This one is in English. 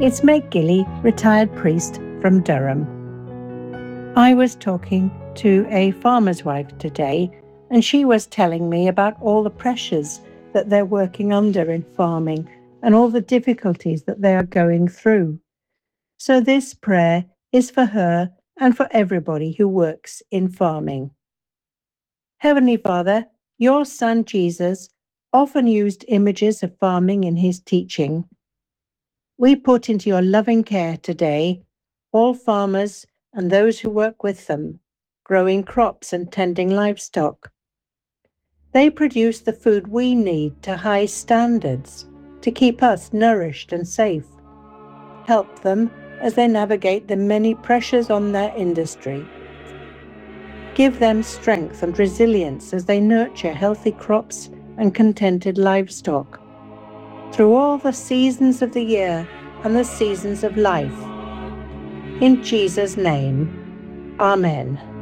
It's Meg Gilly, retired priest from Durham. I was talking to a farmer's wife today, and she was telling me about all the pressures that they're working under in farming and all the difficulties that they are going through. So this prayer is for her and for everybody who works in farming. Heavenly Father, your Son Jesus often used images of farming in his teaching. We put into your loving care today all farmers and those who work with them, growing crops and tending livestock. They produce the food we need to high standards to keep us nourished and safe. Help them as they navigate the many pressures on their industry. Give them strength and resilience as they nurture healthy crops and contented livestock. Through all the seasons of the year and the seasons of life. In Jesus' name, Amen.